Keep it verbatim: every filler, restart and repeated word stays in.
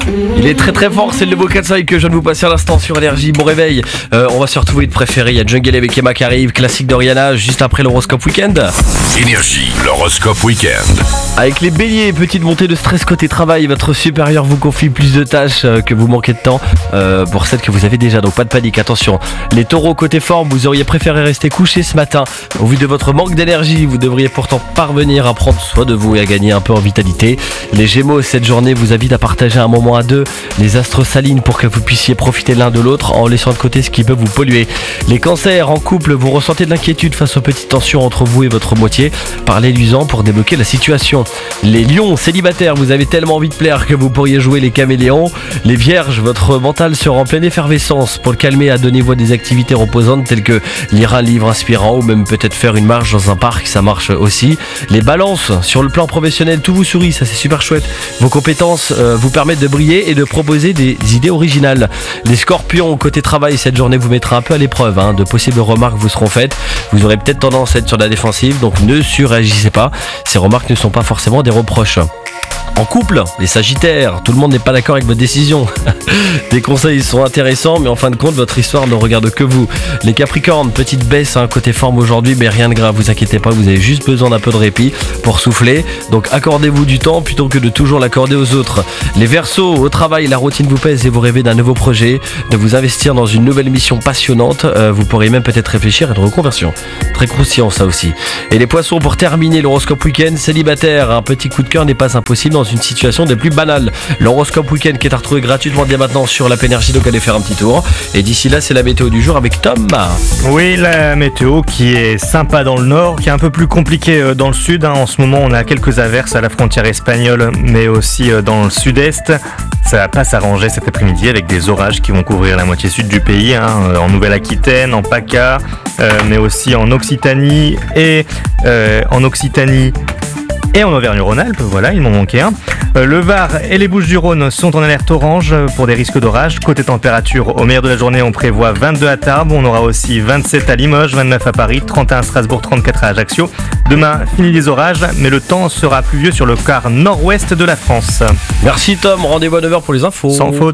Il est très très fort, c'est le nouveau Katsai que je viens de vous passer à l'instant sur Énergie. Bon réveil, euh, on va se retrouver de préféré. Il y a Jungle avec Emma qui arrive, classique de Rihanna, juste après l'horoscope week-end. Énergie, l'horoscope week-end. Avec les béliers, petite montée de stress côté travail, votre supérieur vous confie plus de tâches euh, que vous manquez de temps euh, pour celles que vous avez déjà, donc pas de panique, attention. Les taureaux côté forme, vous auriez préféré rester couché ce matin. Au vu de votre manque d'énergie, vous devriez pourtant parvenir à prendre soin de vous et à gagner un peu en vitalité. Les gémeaux, cette journée vous invite à partager un moment à deux. Les astres s'alignent pour que vous puissiez profiter l'un de l'autre en laissant de côté ce qui peut vous polluer. Les cancers, en couple, vous ressentez de l'inquiétude face aux petites tensions entre vous et votre moitié. Parlez-lui-en pour débloquer la situation. Les lions, célibataires, vous avez tellement envie de plaire que vous pourriez jouer les caméléons. Les vierges, votre mental sera en pleine effervescence. Pour le calmer, donnez-vous à des activités reposantes telles que lire un livre inspirant ou même peut-être faire une marche dans un parc, ça marche aussi. Les balances, sur le plan professionnel, tout vous sourit, ça c'est super chouette. Vos compétences euh, vous permettent de briller et de proposer des idées originales. Les scorpions, côté travail, cette journée vous mettra un peu à l'épreuve, hein. De possibles remarques vous seront faites. Vous aurez peut-être tendance à être sur la défensive, donc ne surréagissez pas. Ces remarques ne sont pas forcément des reproches. En couple, les sagittaires, tout le monde n'est pas d'accord avec votre décision. Des conseils sont intéressants, mais en fin de compte, votre histoire ne regarde que vous. Les capricornes, petite baisse, hein, côté forme aujourd'hui, mais rien de grave, vous inquiétez pas, vous avez juste besoin d'un peu de répit pour souffler. Donc accordez-vous du temps plutôt que de toujours l'accorder aux autres. Les verseaux, au travail, la routine vous pèse et vous rêvez d'un nouveau projet, de vous investir dans une nouvelle mission passionnante. Euh, vous pourrez même peut-être réfléchir à une reconversion. Très croustillant ça aussi. Et les poissons, pour terminer l'horoscope week-end, célibataire, un petit coup de cœur n'est pas impossible dans une situation des plus banales. L'horoscope week-end qui est à retrouver gratuitement dès maintenant sur l'app Énergie, donc allez faire un petit tour. Et d'ici là, c'est la météo du jour avec Tom. Oui, la météo qui est sympa dans le nord, qui est un peu plus compliquée dans le sud. En ce moment, on a quelques averses à la frontière espagnole, mais aussi dans le sud-est. Ça va pas s'arranger cet après-midi avec des orages qui vont couvrir la moitié sud du pays, hein, en Nouvelle-Aquitaine, en PACA, euh, mais aussi en Occitanie et euh, en Occitanie. Et en Auvergne-Rhône-Alpes, voilà, il m'en manquait un. Euh, le Var et les Bouches-du-Rhône sont en alerte orange pour des risques d'orage. Côté température, au meilleur de la journée, on prévoit vingt-deux à Tarbes, on aura aussi vingt-sept à Limoges, vingt-neuf à Paris, trente et un à Strasbourg, trente-quatre à Ajaccio. Demain, fini les orages, mais le temps sera pluvieux sur le quart nord-ouest de la France. Merci Tom, rendez-vous à neuf heures pour les infos. Sans faute.